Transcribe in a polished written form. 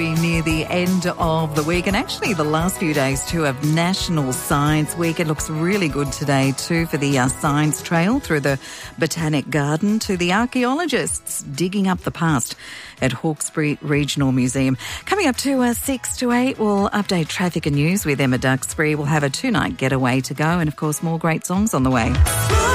Near the end of the week, and actually the last few days too of National Science Week. It looks really good today too for the science trail through the Botanic Garden to the archaeologists digging up the past at Hawkesbury Regional Museum. Coming up to 6 to 8, we'll update traffic and news with Emma Duxbury. We'll have a 2-night getaway to go, and of course more great songs on the way.